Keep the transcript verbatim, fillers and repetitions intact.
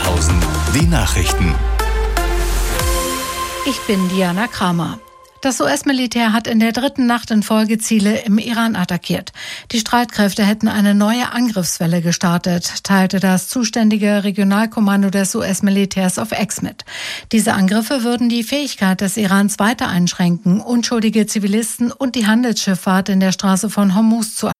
Sandhausen. Die Nachrichten. Ich bin Diana Kramer. Das U S-Militär hat in der dritten Nacht in Folge Ziele im Iran attackiert. Die Streitkräfte hätten eine neue Angriffswelle gestartet, teilte das zuständige Regionalkommando des U S-Militärs auf X mit. Diese Angriffe würden die Fähigkeit des Irans weiter einschränken, unschuldige Zivilisten und die Handelsschifffahrt in der Straße von Hormuz zu